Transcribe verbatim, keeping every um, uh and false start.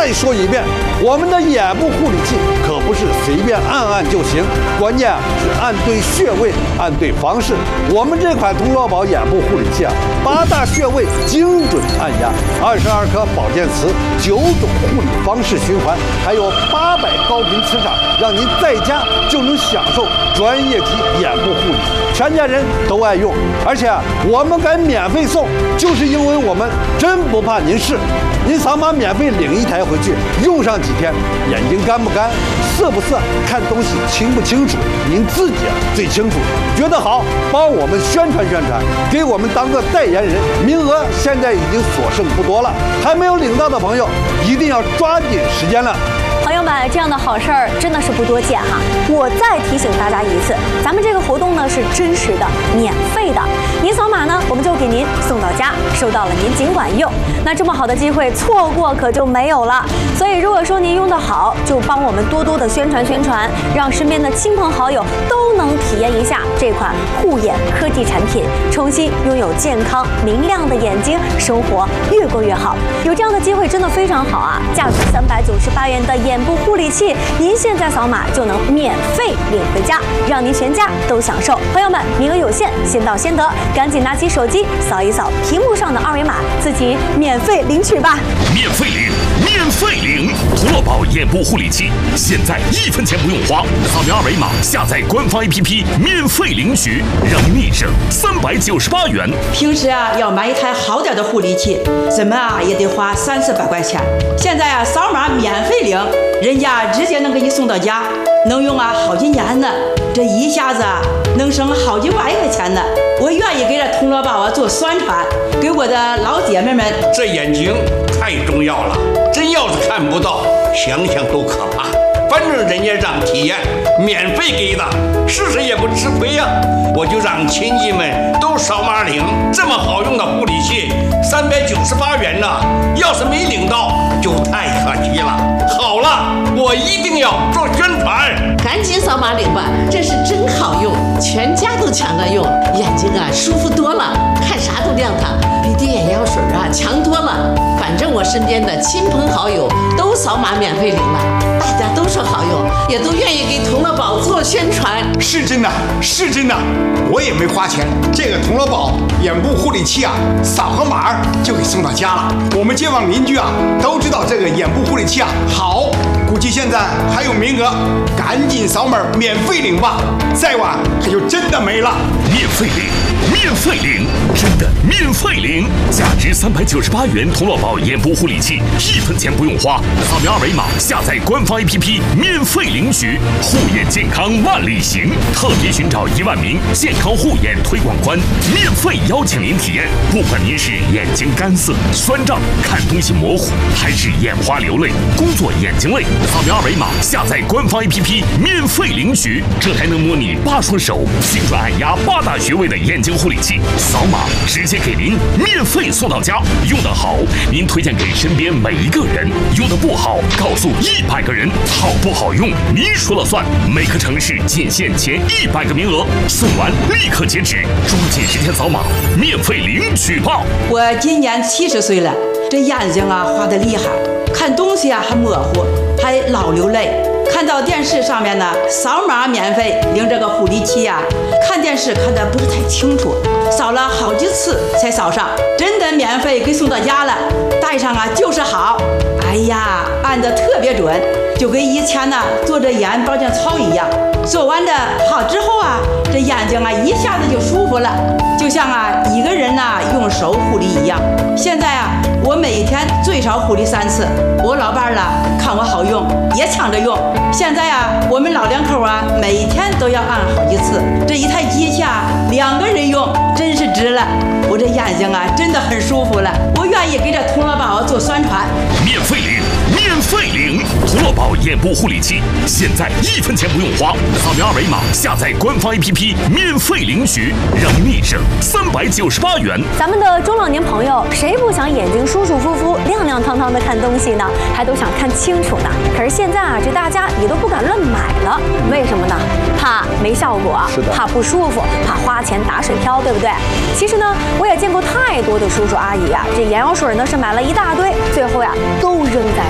再说一遍，我们的眼部护理器可不是随便按按就行，关键是按对穴位，按对方式。我们这款童乐宝眼部护理器啊，八大穴位精准按压，二十二颗保健词，九种护理方式循环，还有八百高频磁场，让您在家就能享受专业级眼部护理，全家人都爱用。而且啊，我们敢免费送，就是因为我们真不怕您试。您扫码免费领一台回去，用上几天，眼睛干不干、涩不涩、看东西清不清楚，您自己啊最清楚。觉得好，帮我们宣传宣传，给我们当个代言人。名额现在已经所剩不多了，还没有领到的朋友，一定要抓紧时间了。 朋友们，这样的好事儿真的是不多见哈！我再提醒大家一次，咱们这个活动呢是真实的、免费的，您扫码呢，我们就给您送到家，收到了您尽管用。那这么好的机会，错过可就没有了。所以如果说您用得好，就帮我们多多的宣传宣传，让身边的亲朋好友都能体验一下这款护眼科技产品，重新拥有健康明亮的眼睛，生活越过越好。有这样的机会真的非常好啊！价值三百九十八元的眼部护理器，您现在扫码就能免费领回家，让您全家都享受。朋友们，名额有限，先到先得，赶紧拿起手机扫一扫屏幕上的二维码，自己免费领取吧！ 免费领，免费领！童乐宝眼部护理器，现在一分钱不用花，扫描二维码下载官方 A P P， 免费领取，让您立省三百九十八元。 平时啊，要买一台好点的护理器，怎么啊也得花三四百块钱。现在啊，扫码免费领，人家直接能给你送到家，能用啊好几年呢。这一下子啊，能省好几万块钱呢。我愿意给这童乐宝啊做宣传，给我的老姐妹们。 这眼睛太重要了，真要是看不到，想想都可怕。反正人家让体验，免费给的，试试也不吃亏呀、啊。我就让亲戚们都扫码领，这么好用的护理器，三百九十八元呢，要是没领到，就太可惜了。好了，我一定要做宣传， 赶紧扫码领吧，这是真好用，全家都抢着用，眼睛啊舒服多了，看啥都亮堂，比滴眼药水啊强多了。反正我身边的亲朋好友都扫码免费领了，大家都说好用，也都愿意给童乐宝做宣传。 是真的，是真的，我也没花钱。这个童乐宝眼部护理器啊，扫个码就给送到家了。我们街坊邻居啊都知道这个眼部护理器啊好，估计现在还有名额，赶紧扫码免费领吧，再晚可就真的没了。 免费领，免费领，真的免费领！价值三百九十八元童乐宝眼部护理器，一分钱不用花，扫描二维码下载官方 A P P， 免费领取。护眼健康万里行，特别寻找一万名健康护眼推广官，免费邀请您体验。不管您是眼睛干涩、酸胀、看东西模糊，还是眼花流泪、工作眼睛累，扫描二维码下载官方 A P P， 免费领取。这台能模拟八双手，精准按压八大穴位的眼睛护理器，扫码直接给您免费送到家。用得好，您推荐给身边每一个人；用得不好，告诉一百个人。好不好用，您说了算。每个城市仅限前一百个名额，送完立刻截止，抓紧时间扫码，免费领取吧。 我今年七十岁了，这眼睛啊花得厉害，看东西啊还模糊，还老流泪。看到电视上面呢，扫码免费领这个护理器呀、啊，看电视看得不是太清楚，扫了好几次才扫上，真的免费给送到家了，戴上啊就是好。哎呀，按得特别准，就跟以前呢做这眼保健操一样。做完的好之后啊，这眼睛啊一下子就舒服了，就像啊一个人呐、啊、用手护理一样。现在啊，我每天最少护理三次，我老伴儿呢看我好用，也抢着用。现在啊，我们老两口啊每天都要按好几次，这一台机器啊两个人用真是值了。我这眼睛啊真的很舒服了，我愿意给这童乐宝做宣传。 免费领，免费领！童乐宝眼部护理器，现在一分钱不用花，扫描二维码下载官方 A P P， 免费领取，让您立省三百九十八元。 咱们的中老年朋友，谁不想眼睛舒舒服服、亮亮堂堂的看东西呢？还都想看清楚呢。可是现在啊，这大家也都不敢乱买了，为什么呢？怕没效果，怕不舒服，怕花钱打水漂，对不对？其实呢，我也见过太多的叔叔阿姨啊，这眼药水呢是买了一大堆，最后呀都扔在